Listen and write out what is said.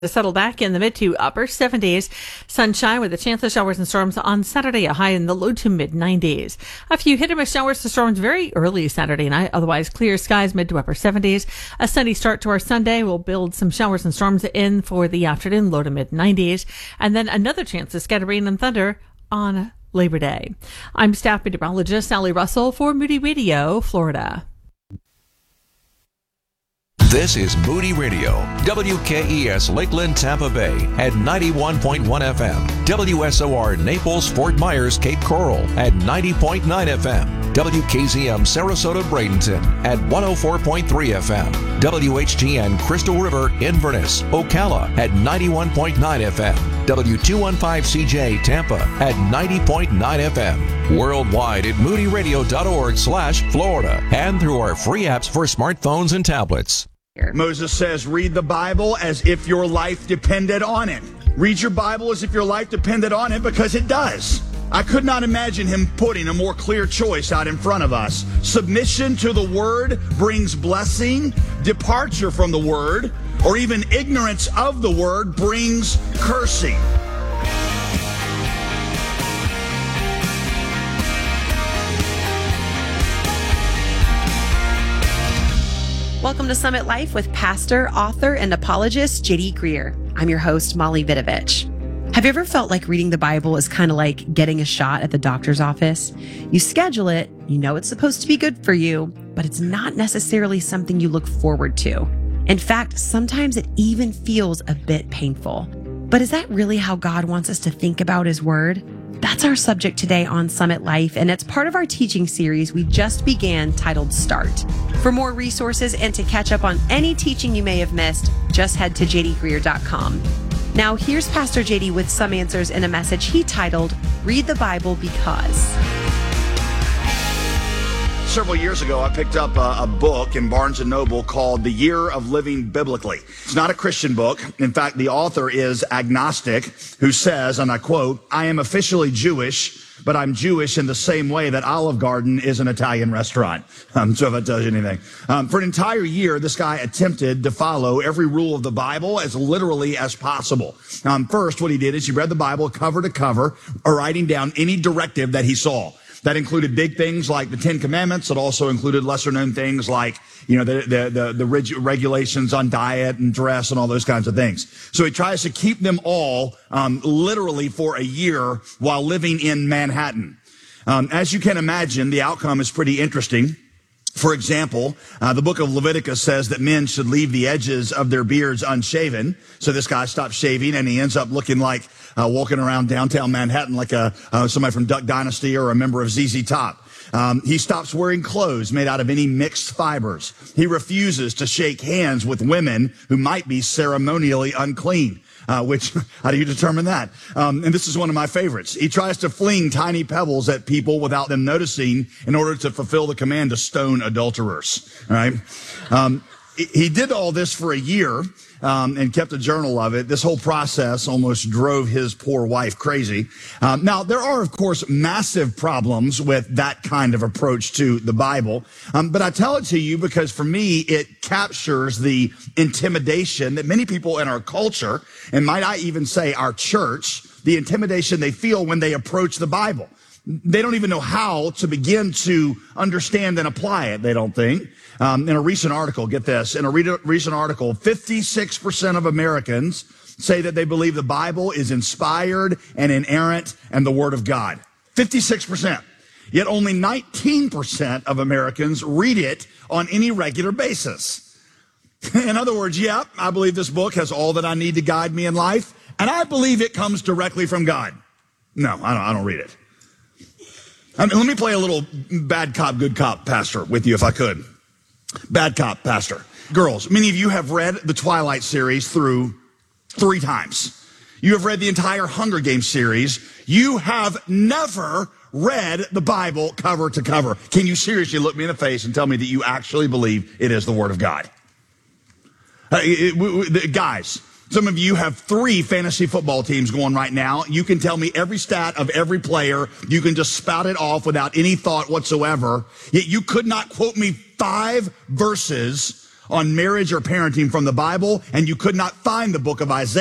To settle back in the mid to upper 70s. Sunshine with a chance of showers and storms on Saturday, a high in the low to mid 90s. A few hit or miss showers to storms very early Saturday night. Otherwise, clear skies mid to upper 70s. A sunny start to our Sunday will build some showers and storms in for the afternoon, low to mid 90s. And then another chance of scattered rain and thunder on Labor Day. I'm staff meteorologist Sally Russell for Moody Radio, Florida. This is Moody Radio, WKES Lakeland, Tampa Bay at 91.1 FM, WSOR Naples, Fort Myers, Cape Coral at 90.9 FM, WKZM Sarasota, Bradenton at 104.3 FM, WHTN Crystal River, Inverness, Ocala at 91.9 FM, W215CJ Tampa at 90.9 FM, worldwide at moodyradio.org/Florida, and through our free apps for smartphones and tablets. Moses says, read the Bible as if your life depended on it. Read your Bible as if your life depended on it, because it does. I could not imagine him putting a more clear choice out in front of us. Submission to the Word brings blessing. Departure from the Word, or even ignorance of the Word, brings cursing. Welcome to Summit Life with pastor, author, and apologist J.D. Greear. I'm your host, Molly Vidovich. Have you ever felt like reading the Bible is kind of like getting a shot at the doctor's office? You schedule it, you know it's supposed to be good for you, but it's not necessarily something you look forward to. In fact, sometimes it even feels a bit painful. But is that really how God wants us to think about His Word? That's our subject today on Summit Life, and it's part of our teaching series we just began titled Start. For more resources and to catch up on any teaching you may have missed, just head to jdgreear.com. Now, here's Pastor JD with some answers in a message he titled, Read the Bible Because. Several years ago, I picked up a book in Barnes & Noble called The Year of Living Biblically. It's not a Christian book. In fact, the author is agnostic, who says, and I quote, I am officially Jewish, but I'm Jewish in the same way that Olive Garden is an Italian restaurant. So if that tells you anything. For an entire year, this guy attempted to follow every rule of the Bible as literally as possible. First, what he did is he read the Bible cover to cover, writing down any directive that he saw. That included big things like the Ten Commandments. It also included lesser known things like, the regulations on diet and dress and all those kinds of things. So he tries to keep them all, literally for a year while living in Manhattan. As you can imagine, the outcome is pretty interesting. For example, the book of Leviticus says that men should leave the edges of their beards unshaven. So this guy stops shaving, and he ends up looking like walking around downtown Manhattan like somebody from Duck Dynasty or a member of ZZ Top. He stops wearing clothes made out of any mixed fibers. He refuses to shake hands with women who might be ceremonially unclean. Which, how do you determine that? And this is one of my favorites. He tries to fling tiny pebbles at people without them noticing in order to fulfill the command to stone adulterers. All right. He did all this for a year, and kept a journal of it. This whole process almost drove his poor wife crazy. Now, there are, of course, massive problems with that kind of approach to the Bible. But I tell it to you because for me, it captures the intimidation that many people in our culture, and might I even say our church, the intimidation they feel when they approach the Bible. They don't even know how to begin to understand and apply it, they don't think. In a recent article, get this, in a recent article, 56% of Americans say that they believe the Bible is inspired and inerrant and the Word of God. 56%. Yet only 19% of Americans read it on any regular basis. In other words, yeah, I believe this book has all that I need to guide me in life, and I believe it comes directly from God. No, I don't read it. Let me play a little bad cop, good cop pastor with you if I could. Bad cop pastor. Girls, many of you have read the Twilight series through 3 times. You have read the entire Hunger Games series. You have never read the Bible cover to cover. Can you seriously look me in the face and tell me that you actually believe it is the Word of God? Guys, some of you have 3 fantasy football teams going right now. You can tell me every stat of every player. You can just spout it off without any thought whatsoever. Yet you could not quote me 5 verses on marriage or parenting from the Bible, and you could not find the book of Isaiah.